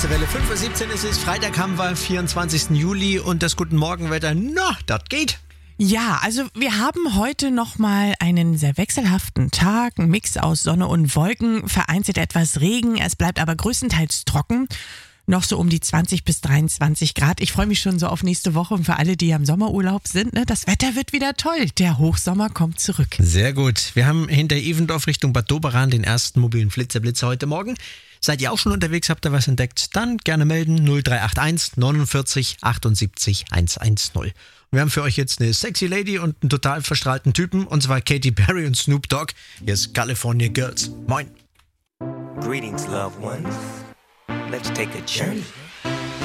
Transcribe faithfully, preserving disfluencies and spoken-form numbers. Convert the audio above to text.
erste Welle. fünf Uhr siebzehn ist es, Freitag haben wir, vierundzwanzigsten Juli und das Guten Morgenwetter, na, das geht. Ja, also wir haben heute nochmal einen sehr wechselhaften Tag, ein Mix aus Sonne und Wolken, vereinzelt etwas Regen, es bleibt aber größtenteils trocken. Noch so um die zwanzig bis dreiundzwanzig Grad. Ich freue mich schon so auf nächste Woche und für alle, die am Sommerurlaub sind, ne, das Wetter wird wieder toll. Der Hochsommer kommt zurück. Sehr gut. Wir haben hinter Evendorf Richtung Bad Doberan den ersten mobilen Flitzerblitzer heute Morgen. Seid ihr auch schon unterwegs, habt ihr was entdeckt? Dann gerne melden null drei acht eins neunundvierzig achtundsiebzig hundertzehn. Wir haben für euch jetzt eine sexy Lady und einen total verstrahlten Typen, und zwar Katy Perry und Snoop Dogg. Hier ist California Girls. Moin. Greetings, loved ones. Let's take a journey.